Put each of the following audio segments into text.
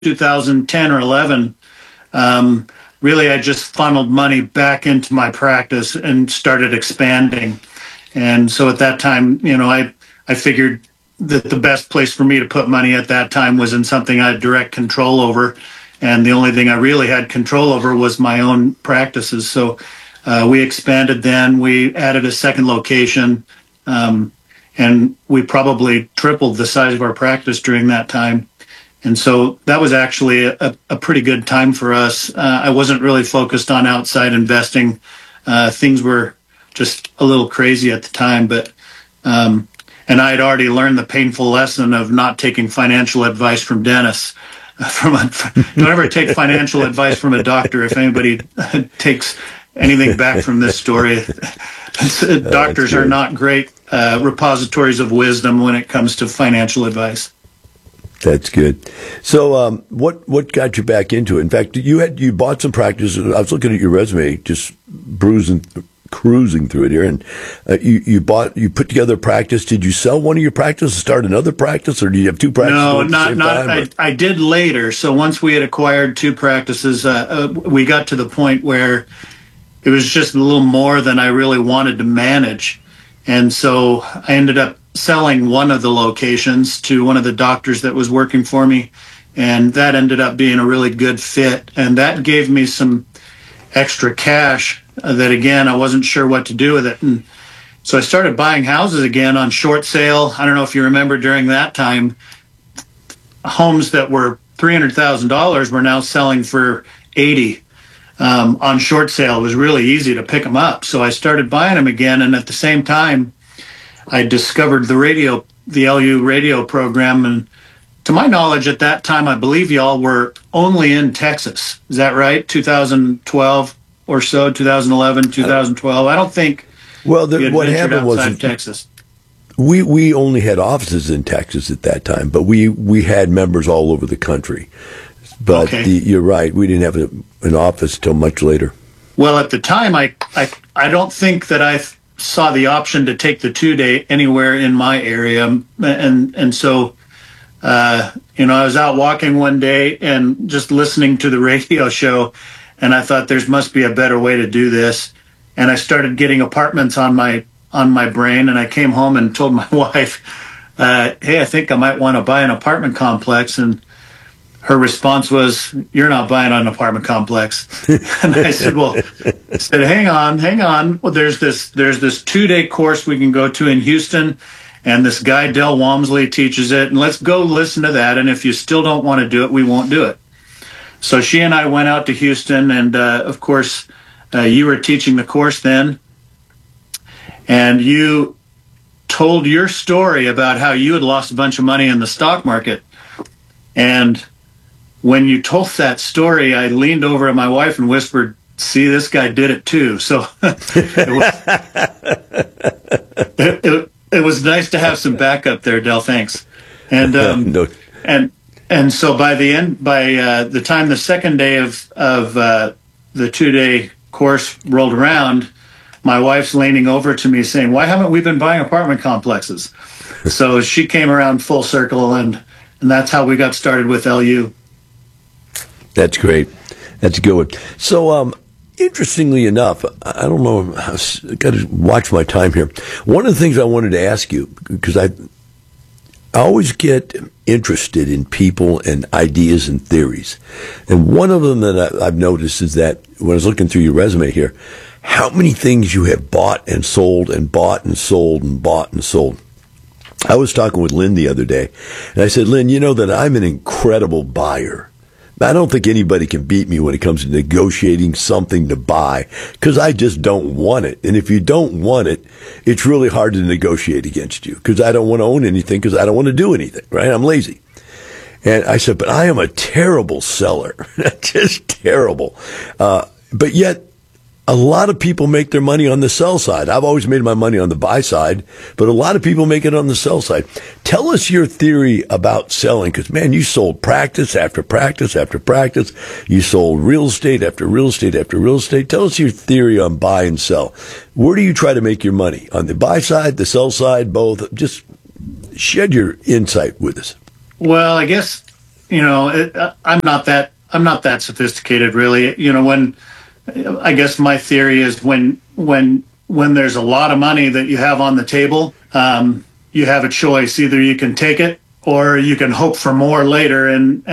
2010 or 11, really I just funneled money back into my practice and started expanding. And so at that time, I figured that the best place for me to put money at that time was in something I had direct control over. And the only thing I really had control over was my own practices. So we expanded then. We added a second location, and we probably tripled the size of our practice during that time. And so that was actually a pretty good time for us. I wasn't really focused on outside investing. Things were just a little crazy at the time, but and I had already learned the painful lesson of not taking financial advice from dentists. Don't ever take financial advice from a doctor. If anybody takes anything back from this story, doctors are not great repositories of wisdom when it comes to financial advice. That's good. So, what got you back into it? In fact, you bought some practice. I was looking at your resume, just cruising through it here, and you put together a practice. Did you sell one of your practices, start another practice, or do you have two practices? No, at the same time, I did later. So once we had acquired two practices, we got to the point where it was just a little more than I really wanted to manage, and so I ended up selling one of the locations to one of the doctors that was working for me, and that ended up being a really good fit, and that gave me some extra cash that, again, I wasn't sure what to do with it. And so I started buying houses again on short sale. I don't know if you remember during that time, homes that were $300,000 were now selling for 80 on short sale. It was really easy to pick them up. So I started buying them again, and at the same time, I discovered the LU radio program, and to my knowledge at that time, I believe y'all were only in Texas. Is that right? 2012 or so, 2011, 2012. I don't think. Well, what happened was Texas. We only had offices in Texas at that time, but we had members all over the country. But okay. You're right, we didn't have an office till much later. Well, at the time, I don't think that I saw the option to take the 2-day anywhere in my area, and so I was out walking one day and just listening to the radio show, and I thought there must be a better way to do this, and I started getting apartments on my brain, and I came home and told my wife, hey, I think I might want to buy an apartment complex, and her response was, "You're not buying an apartment complex." And I said, hang on. Well, there's this 2-day course we can go to in Houston, and this guy, Del Walmsley, teaches it, and let's go listen to that. And if you still don't want to do it, we won't do it. So she and I went out to Houston, and of course, you were teaching the course then, and you told your story about how you had lost a bunch of money in the stock market. And when you told that story, I leaned over at my wife and whispered, "See, this guy did it too." So it was nice to have some backup there, Del. Thanks. And no. and so by the time the second day of the 2-day course rolled around, my wife's leaning over to me saying, "Why haven't we been buying apartment complexes?" So she came around full circle, and that's how we got started with LU. That's great. That's a good one. So, interestingly enough, I don't know, I've got to watch my time here. One of the things I wanted to ask you, because I always get interested in people and ideas and theories. And one of them that I've noticed is that when I was looking through your resume here, how many things you have bought and sold and bought and sold and bought and sold. I was talking with Lynn the other day, and I said, "Lynn, you know that I'm an incredible buyer. I don't think anybody can beat me when it comes to negotiating something to buy, because I just don't want it. And if you don't want it, it's really hard to negotiate against you, because I don't want to own anything, because I don't want to do anything, right? I'm lazy." And I said, "But I am a terrible seller." Just terrible. But yet, a lot of people make their money on the sell side. I've always made my money on the buy side, but a lot of people make it on the sell side. Tell us your theory about selling, because, man, you sold practice after practice after practice. You sold real estate after real estate after real estate. Tell us your theory on buy and sell. Where do you try to make your money? On the buy side, the sell side, both? Just shed your insight with us. Well, I guess I'm not that sophisticated, really. When I guess my theory is when there's a lot of money that you have on the table, you have a choice. Either you can take it or you can hope for more later. And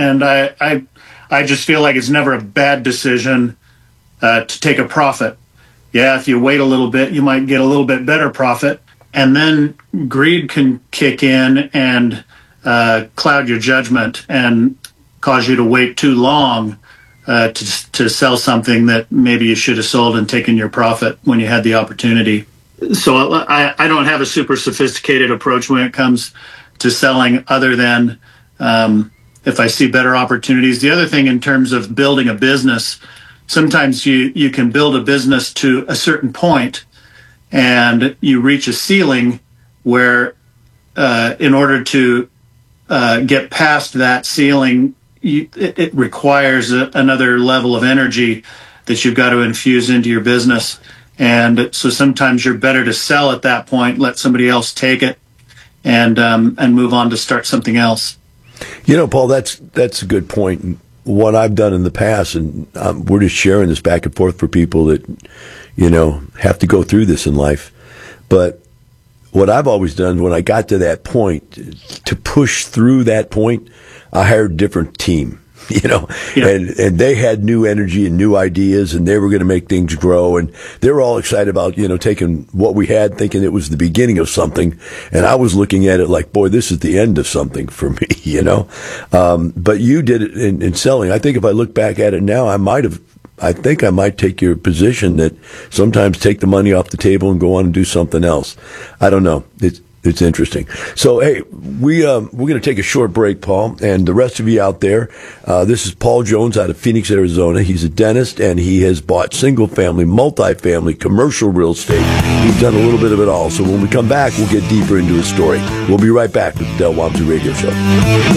I just feel like it's never a bad decision to take a profit. Yeah, if you wait a little bit, you might get a little bit better profit. And then greed can kick in and cloud your judgment and cause you to wait too long to sell something that maybe you should have sold and taken your profit when you had the opportunity. So I don't have a super sophisticated approach when it comes to selling, other than if I see better opportunities. The other thing, in terms of building a business, sometimes you can build a business to a certain point and you reach a ceiling where in order to get past that ceiling, it requires another level of energy that you've got to infuse into your business. And so sometimes you're better to sell at that point, let somebody else take it, and move on to start something else. Paul, that's a good point. What I've done in the past, and we're just sharing this back and forth for people that, have to go through this in life. But what I've always done when I got to that point, to push through that point, I hired a different team, Yeah. and they had new energy and new ideas, and they were going to make things grow. And they were all excited about, taking what we had, thinking it was the beginning of something. And I was looking at it like, boy, this is the end of something for me, But you did it in selling. I think if I look back at it now, I think I might take your position that sometimes take the money off the table and go on and do something else. I don't know. It's interesting. So, hey, we're going to take a short break, Paul, and the rest of you out there, this is Paul Jones out of Phoenix, Arizona. He's a dentist, and he has bought single-family, multi-family, commercial real estate. He's done a little bit of it all. So when we come back, we'll get deeper into his story. We'll be right back with the Del Walmsley Radio Show.